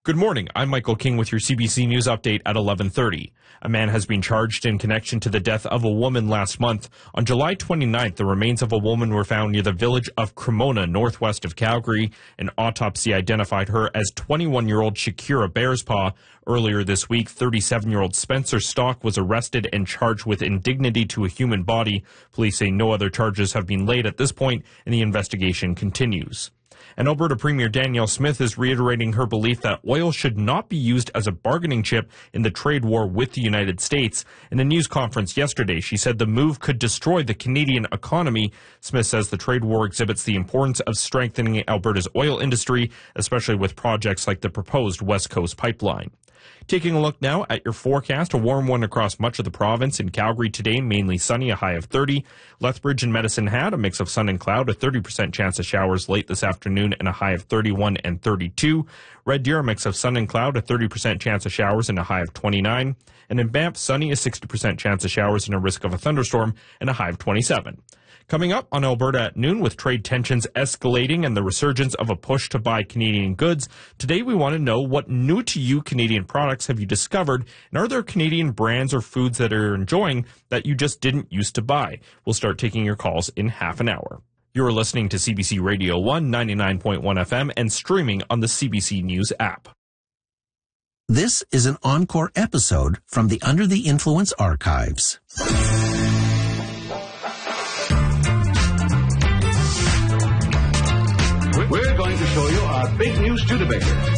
Good morning. I'm Michael King with your CBC News update at 11:30. A man has been charged in connection to the death of a woman last month. On July 29th, the remains of a woman were found near the village of Cremona, northwest of Calgary. An autopsy identified her as 21-year-old Shakira Bearspaw. Earlier this week, 37-year-old Spencer Stock was arrested and charged with indignity to a human body. Police say no other charges have been laid at this point, and the investigation continues. And Alberta Premier Danielle Smith is reiterating her belief that oil should not be used as a bargaining chip in the trade war with the United States. In a news conference yesterday, she said the move could destroy the Canadian economy. Smith says the trade war exhibits the importance of strengthening Alberta's oil industry, especially with projects like the proposed West Coast pipeline. Taking a look now at your forecast, a warm one across much of the province. In Calgary today, mainly sunny, a high of 30. Lethbridge and Medicine Hat, a mix of sun and cloud, a 30% chance of showers late this afternoon and a high of 31 and 32. Red Deer, a mix of sun and cloud, a 30% chance of showers and a high of 29. And in Banff, sunny, a 60% chance of showers and a risk of a thunderstorm and a high of 27. Coming up on Alberta at noon, with trade tensions escalating and the resurgence of a push to buy Canadian goods, today we want to know what new-to-you Canadian products have you discovered, and are there Canadian brands or foods that are enjoying that you just didn't used to buy? We'll start taking your calls in half an hour. You're listening to CBC Radio 1, 99.1 FM, and streaming on the CBC News app. This is an encore episode from the Under the Influence archives. We're going to show you our big new Studebaker.